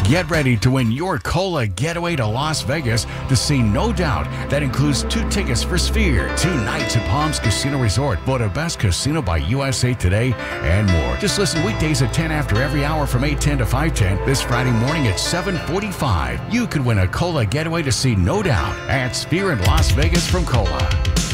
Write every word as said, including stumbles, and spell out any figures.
Get ready to win your Cola getaway to Las Vegas to see No Doubt. That includes two tickets for Sphere, two nights at Palms Casino Resort, voted best casino by U S A Today, and more. Just listen weekdays at ten after every hour from eight ten to five ten. This Friday morning at seven forty-five. You could win a Cola getaway to see No Doubt at Sphere in Las Vegas from Cola.